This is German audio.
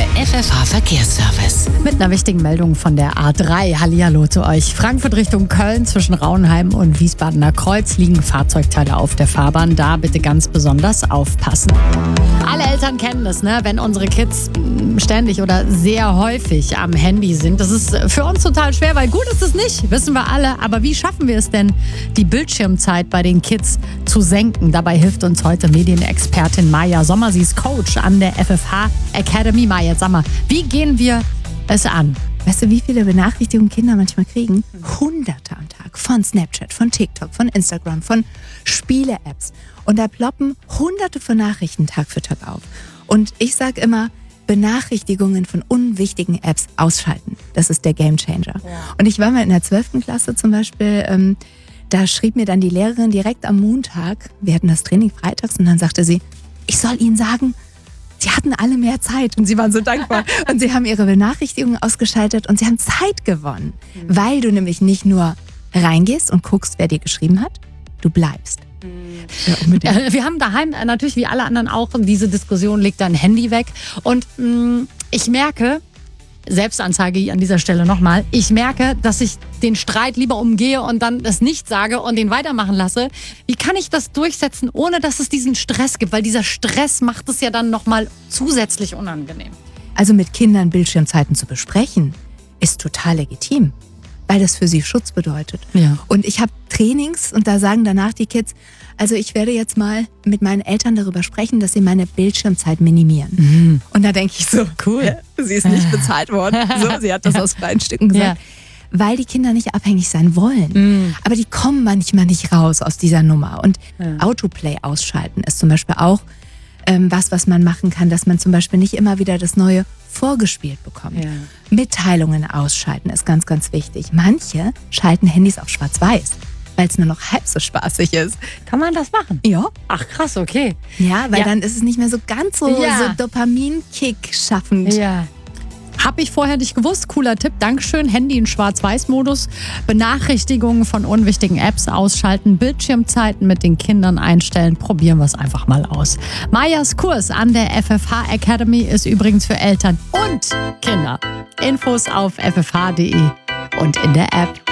FFH-Verkehrsservice. Mit einer wichtigen Meldung von der A3. Hallihallo zu euch. Frankfurt Richtung Köln zwischen Rauenheim und Wiesbadener Kreuz liegen Fahrzeugteile auf der Fahrbahn. Da bitte ganz besonders aufpassen. Alle Eltern kennen es, ne? Wenn unsere Kids ständig oder sehr häufig am Handy sind. Das ist für uns total schwer, weil gut ist es nicht, wissen wir alle. Aber wie schaffen wir es denn, die Bildschirmzeit bei den Kids zu senken? Dabei hilft uns heute Medienexpertin Maja Sommer. Sie ist Coach an der FFH Academy. Maja, jetzt sag mal, wie gehen wir es an? Weißt du, wie viele Benachrichtigungen Kinder manchmal kriegen? Hunderte am Tag. Von Snapchat, von TikTok, von Instagram, von Spiele-Apps. Und da ploppen hunderte von Nachrichten Tag für Tag auf. Und ich sage immer, Benachrichtigungen von unwichtigen Apps ausschalten. Das ist der Gamechanger. Ja. Und ich war mal in der 12. Klasse zum Beispiel, da schrieb mir dann die Lehrerin direkt am Montag, wir hatten das Training freitags, und dann sagte sie, ich soll Ihnen sagen, Sie hatten alle mehr Zeit und sie waren so dankbar. Und sie haben ihre Benachrichtigungen ausgeschaltet und sie haben Zeit gewonnen. Weil du nämlich nicht nur reingehst und guckst, wer dir geschrieben hat, du bleibst. Ja, unbedingt. Wir haben daheim natürlich wie alle anderen auch diese Diskussion, legt dein Handy weg. Und ich merke, Selbstanzeige an dieser Stelle nochmal, ich merke, dass ich den Streit lieber umgehe und dann das nicht sage und den weitermachen lasse. Wie kann ich das durchsetzen, ohne dass es diesen Stress gibt? Weil dieser Stress macht es ja dann nochmal zusätzlich unangenehm. Also mit Kindern Bildschirmzeiten zu besprechen, ist total legitim, weil das für sie Schutz bedeutet. Ja. Und ich habe Trainings und da sagen danach die Kids, also ich werde jetzt mal mit meinen Eltern darüber sprechen, dass sie meine Bildschirmzeit minimieren. Mhm. Und da denke ich so, cool. Sie ist nicht bezahlt worden. So, sie hat das aus freien Stücken gesagt. Ja. Weil die Kinder nicht abhängig sein wollen. Mhm. Aber die kommen manchmal nicht raus aus dieser Nummer. Und Autoplay ausschalten ist zum Beispiel auch was man machen kann, dass man zum Beispiel nicht immer wieder das Neue vorgespielt bekommt. Ja. Mitteilungen ausschalten ist ganz, ganz wichtig. Manche schalten Handys auf schwarz-weiß, weil es nur noch halb so spaßig ist. Kann man das machen? Ja. Ach krass, okay. Ja, weil dann ist es nicht mehr so ganz so Dopaminkick schaffend. Ja. Hab ich vorher nicht gewusst. Cooler Tipp. Dankeschön. Handy in Schwarz-Weiß-Modus. Benachrichtigungen von unwichtigen Apps ausschalten. Bildschirmzeiten mit den Kindern einstellen. Probieren wir es einfach mal aus. Majas Kurs an der FFH Academy ist übrigens für Eltern und Kinder. Infos auf ffh.de und in der App.